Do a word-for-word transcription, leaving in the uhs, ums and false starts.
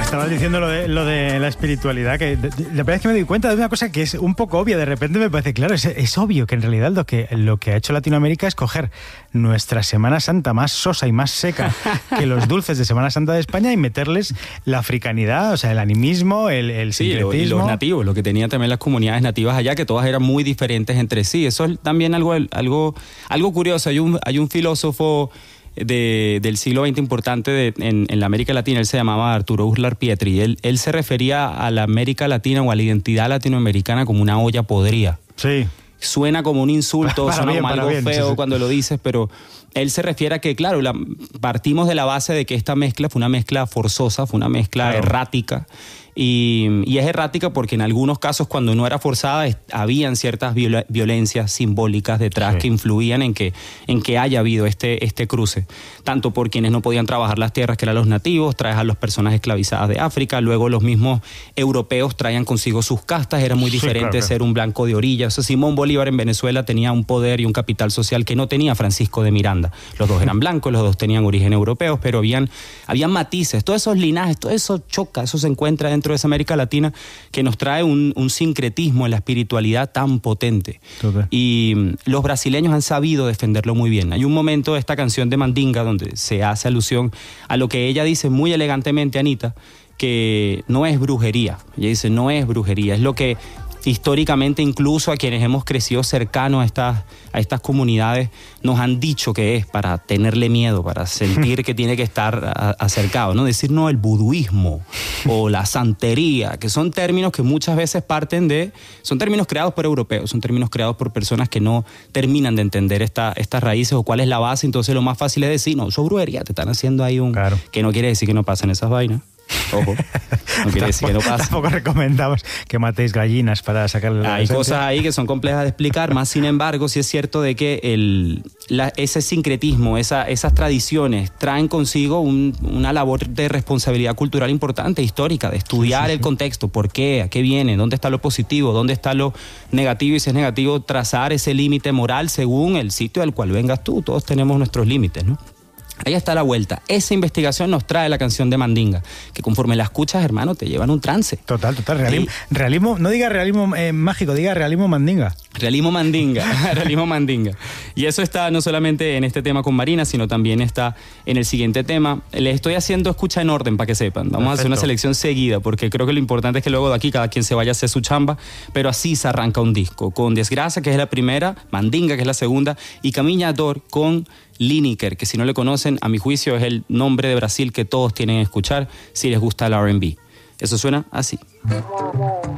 Estabas diciendo lo de, lo de la espiritualidad, que de, de, la verdad es que me doy cuenta de una cosa que es un poco obvia. De repente me parece claro, es, es obvio que en realidad lo que, lo que ha hecho Latinoamérica es coger nuestra Semana Santa más sosa y más seca que los dulces de Semana Santa de España y meterles la africanidad, o sea, el animismo, el, el sí, sincretismo. Lo, y los nativos, lo que tenían también las comunidades nativas allá, que todas eran muy diferentes entre sí. Eso es también algo, algo, algo curioso. Hay un, hay un filósofo De, del siglo veinte importante de, en, en la América Latina, él se llamaba Arturo Uslar Pietri. Él, él se refería a la América Latina o a la identidad latinoamericana como una olla podrida. Sí. Suena como un insulto, para suena bien, como algo bien, feo sí, sí. cuando lo dices, pero él se refiere a que, claro, la, partimos de la base de que esta mezcla fue una mezcla forzosa, fue una mezcla claro. errática. Y, y es errática porque en algunos casos, cuando no era forzada, es, habían ciertas viola, violencias simbólicas detrás sí. que influían en que, en que haya habido este, este cruce. Tanto por quienes no podían trabajar las tierras, que eran los nativos, traes a las personas esclavizadas de África, luego los mismos europeos traían consigo sus castas, era muy diferente sí, claro. ser un blanco de orilla. O sea, Simón Bolívar en Venezuela tenía un poder y un capital social que no tenía Francisco de Miranda. Los dos eran blancos, los dos tenían origen europeo, pero habían, habían matices, todos esos linajes, todo eso choca, eso se encuentra dentro de esa América Latina que nos trae un, un sincretismo en la espiritualidad tan potente. Okay. Y los brasileños han sabido defenderlo muy bien. Hay un momento de esta canción de Mandinga donde se hace alusión a lo que ella dice muy elegantemente, Anita, que no es brujería. Ella dice, no es brujería, es lo que históricamente incluso a quienes hemos crecido cercanos a estas, a estas comunidades nos han dicho que es para tenerle miedo, para sentir que tiene que estar a, acercado, ¿no? Decir, no, el vuduismo o la santería, que son términos que muchas veces parten de, son términos creados por europeos, son términos creados por personas que no terminan de entender esta, estas raíces o cuál es la base. Entonces lo más fácil es decir, no, eso es brujería, te están haciendo ahí un... Claro. Que no quiere decir que no pasen esas vainas. Ojo, no quiere decir que no pasa. Tampoco recomendamos que matéis gallinas para sacarle la Hay esencia. cosas ahí que son complejas de explicar, más sin embargo, sí es cierto de que el, la, ese sincretismo, esa, esas tradiciones traen consigo un, una labor de responsabilidad cultural importante, histórica, de estudiar sí, sí, el sí. contexto, por qué, a qué viene, dónde está lo positivo, dónde está lo negativo, y si es negativo, trazar ese límite moral según el sitio al cual vengas tú. Todos tenemos nuestros límites, ¿no? Ahí está la vuelta. Esa investigación nos trae la canción de Mandinga, que conforme la escuchas, hermano, te llevan un trance. Total, total. Realismo, y, realismo no diga realismo eh, mágico, diga realismo mandinga. Realismo mandinga, realismo mandinga. Y eso está no solamente en este tema con Marina, sino también está en el siguiente tema. Les estoy haciendo escucha en orden para que sepan. Vamos Perfecto. a hacer una selección seguida, porque creo que lo importante es que luego de aquí cada quien se vaya a hacer su chamba, pero así se arranca un disco. Con Desgracia, que es la primera, Mandinga, que es la segunda, y Caminhador con Lineker, que si no le conocen, a mi juicio es el nombre de Brasil que todos tienen que escuchar si les gusta el R and B. Eso suena así.